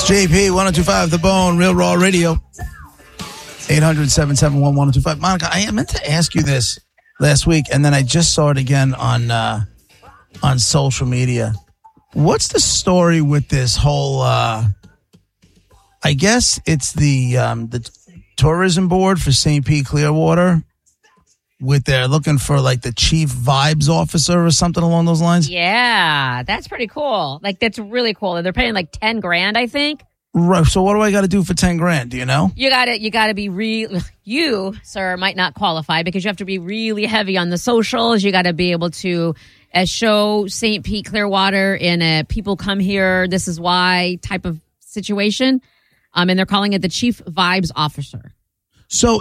It's JP, 102.5 The Bone, Real Raw Radio. 800-771-1025. Monica, I meant to ask you this last week, and then I just saw it again on social media. What's the story with this whole, I guess it's the tourism board for St. Pete Clearwater, they're looking for like the chief vibes officer or something along those lines? Yeah, that's pretty cool. Like, that's really cool. They're paying like $10,000, I think. Right. So what do I got to do for $10,000? Do you know? You got to be you, sir, might not qualify because you have to be really heavy on the socials. You got to be able to show St. Pete Clearwater in a people come here, this is why type of situation. And they're calling it the chief vibes officer. So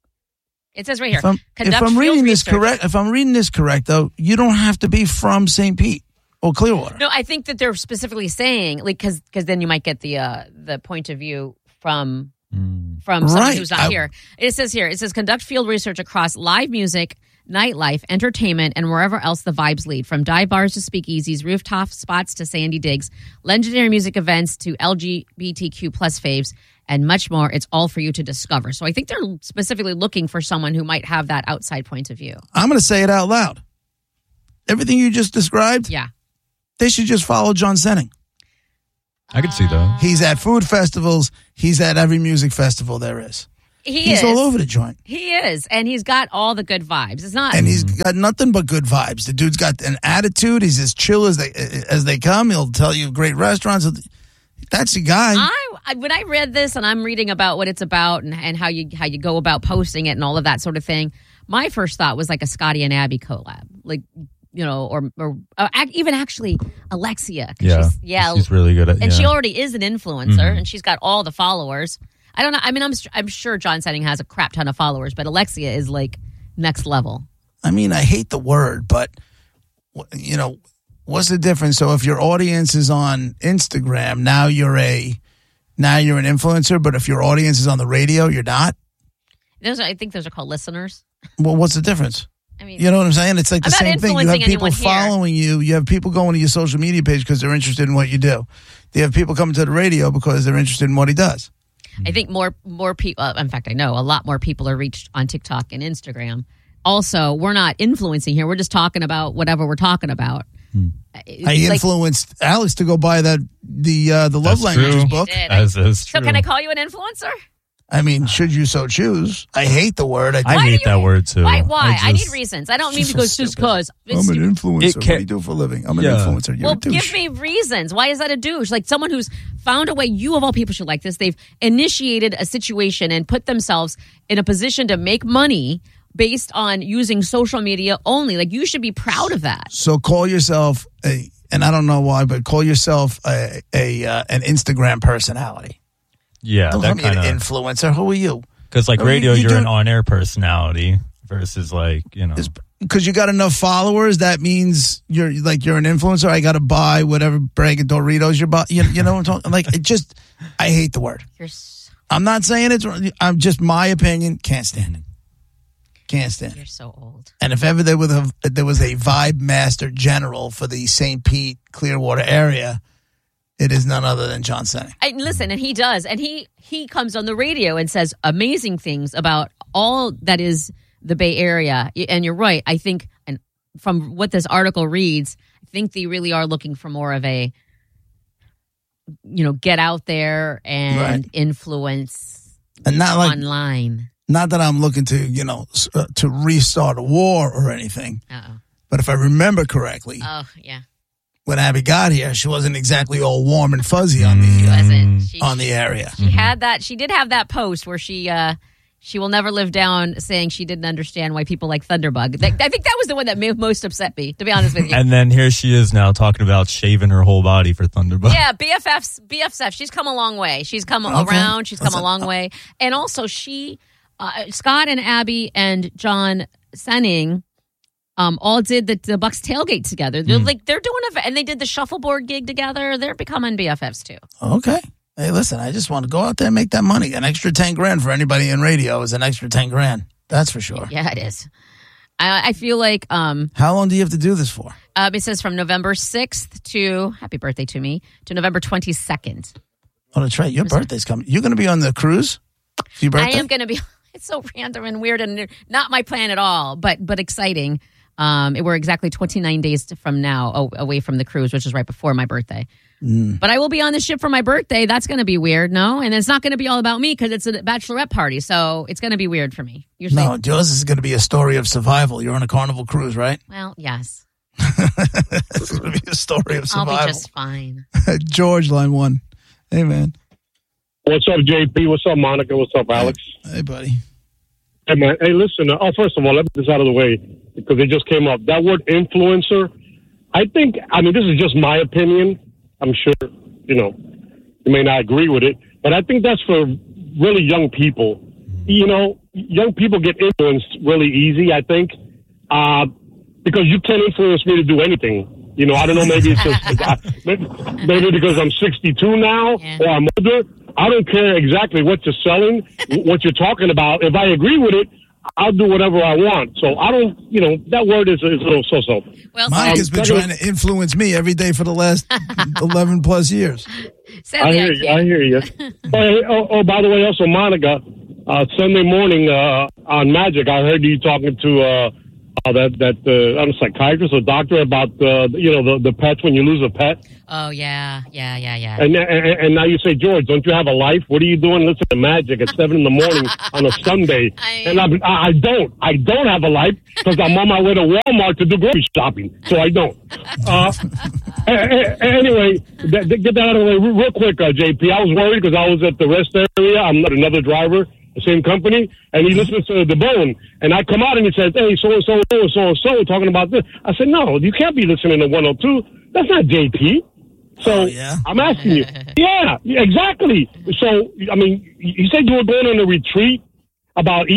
it says right here. If I'm reading this correct, though, you don't have to be from St. Pete or Clearwater. No, I think that they're specifically saying, like, because then you might get the point of view from someone who's not here. It says conduct field research across live music, nightlife, entertainment, and wherever else the vibes lead, from dive bars to speakeasies, rooftop spots to sandy digs, legendary music events to LGBTQ plus faves, and much more. It's all for you to discover. So I think they're specifically looking for someone who might have that outside point of view. I'm going to say it out loud. Everything you just described, yeah, they should just follow John Senning. I could see that. He's at food festivals. He's at every music festival there is. He's all over the joint. He is, and he's got all the good vibes. It's not, and he's got nothing but good vibes. The dude's got an attitude. He's as chill as they come. He'll tell you great restaurants. That's the guy. When I read this, and I'm reading about what it's about and how you go about posting it and all of that sort of thing, my first thought was like a Scotty and Abby collab, like, you know, or even actually Alexia. She's really good at. And she already is an influencer, and she's got all the followers. I don't know. I mean, I'm sure John Senning has a crap ton of followers, but Alexia is like next level. I mean, I hate the word, but you know, what's the difference? So if your audience is on Instagram, now you're an influencer, but if your audience is on the radio, you're not. I think those are called listeners. Well, what's the difference? I mean, you know what I'm saying? It's like the same thing. You have people following you. You have people going to your social media page because they're interested in what you do. You have people coming to the radio because they're interested in what he does. I think more people, in fact, I know a lot more people are reached on TikTok and Instagram. Also, we're not influencing here. We're just talking about whatever we're talking about. I influenced Alex to go buy the Love Languages book. That's true. So can I call you an influencer? I mean, should you so choose? I hate the word. I hate that word too. Why? I need reasons. I don't mean because just because. I'm an influencer. What do you do for a living? I'm an influencer. You're a douche. Give me reasons. Why is that a douche? Like someone who's found a way. You of all people should like this. They've initiated a situation and put themselves in a position to make money based on using social media only. Like you should be proud of that. So call yourself and I don't know why, but call yourself an Instagram personality. Yeah, don't that call me an influencer. Who are you? Because like radio, you're an on-air personality versus like, you know. Because you got enough followers, that means you're an influencer. I got to buy whatever bag of Doritos you're buying. You know what I'm talking? Like, I hate the word. I'm not saying it's wrong. I'm just my opinion. Can't stand it. Can't stand it. You're so old. And if ever there was a vibe master general for the St. Pete Clearwater area, it is none other than John Senning. Listen, and he does. And he comes on the radio and says amazing things about all that is the Bay Area. And you're right. I think, and from what this article reads, I think they really are looking for more of a, get out there and influence and not online. Not that I'm looking to, to restart a war or anything. Uh-oh. But if I remember correctly. Oh, yeah. When Abby got here, she wasn't exactly all warm and fuzzy on the area. She had that. She did have that post where she will never live down, saying she didn't understand why people like Thunderbug. I think that was the one that most upset me, to be honest with you. And then here she is now talking about shaving her whole body for Thunderbug. Yeah, BFF. She's come a long way. She's come around. She's come a long way. And also, Scott and Abby and John Senning. All did the Bucks tailgate together. They're they're doing and they did the shuffleboard gig together. They're becoming BFFs too. Okay. Hey, listen, I just want to go out there and make that money. An extra $10,000 for anybody in radio is an extra $10,000. That's for sure. Yeah, it is. I feel like. How long do you have to do this for? It says from November 6th to happy birthday to me to November 22nd. Oh, that's right. Your birthday's coming. You're going to be on the cruise for your birthday? I am going to be. It's so random and weird and not my plan at all, but exciting. We're exactly 29 days from now away from the cruise, which is right before my birthday. But I will be on the ship for my birthday. That's going to be weird, no? And it's not going to be all about me because it's a bachelorette party, so it's going to be weird for me. No, yours is going to be a story of survival. You're on a Carnival cruise, right? Well, yes. It's going to be a story of survival. I'll be just fine. George, line 1. Hey, man. What's up, JP? What's up, Monica? What's up, Alex? Hey, buddy. Hey, man. Hey, listen. First of all, let me get this out of the way because it just came up. That word influencer, this is just my opinion. I'm sure, you may not agree with it, but I think that's for really young people. Young people get influenced really easy, I think, because you can't influence me to do anything. I don't know, maybe it's just, maybe because I'm 62 now or I'm older. I don't care exactly what you're selling, what you're talking about. If I agree with it, I'll do whatever I want. So I don't, that word is a little so-so. Well, Mike has been trying to influence me every day for the last 11 plus years. I hear you. By the way, also, Monica, Sunday morning on Magic, I heard you talking to I'm a psychiatrist or doctor about the pets when you lose a pet. Oh yeah. And now you say, George, don't you have a life? What are you doing listening to Magic at 7 a.m. on a Sunday? And I don't have a life because I'm on my way to Walmart to do grocery shopping, so I don't. Anyway, get that out of the way real quick, JP. I was worried because I was at the rest area. I'm not another driver. The same company, and he listens to The Bone, and I come out and he says, hey, so-and-so talking about this. I said, no, you can't be listening to 102. That's not JP. So I'm asking you. Yeah, exactly. So, you said you were going on a retreat about